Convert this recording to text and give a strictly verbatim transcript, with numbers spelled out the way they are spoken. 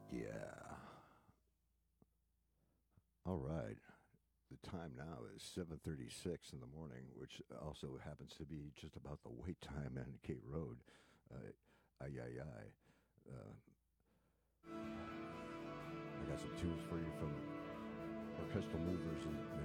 Yeah. All right. The time now is seven thirty-six in the morning, which also happens to be just about the wait time on Kate Road. Uh, ay, ay, ay. Uh, I got some tunes for you from Orchestral Movers and